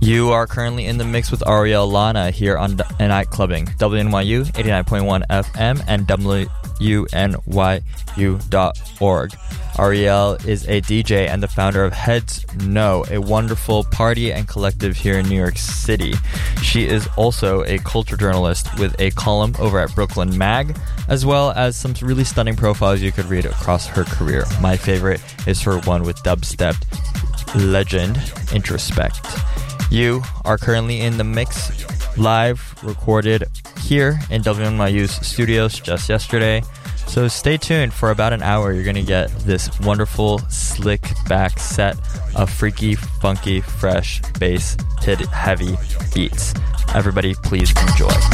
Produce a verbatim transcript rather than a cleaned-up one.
You are currently in the mix with Ariel Lana here on D- Night Clubbing, W N Y U eighty-nine point one F M and W N Y U dot org. Ariel is a D J and the founder of Heads No, a wonderful party and collective here in New York City. She is also a culture journalist with a column over at Brooklyn Mag, as well as some really stunning profiles you could read across her career. My favorite is her one with dubstep legend Introspect. You are currently in the mix, live recorded here in W N Y U's studios just yesterday. So stay tuned. For about an hour, you're going to get this wonderful, slick back set of freaky, funky, fresh, bass, hit heavy beats. Everybody, please enjoy.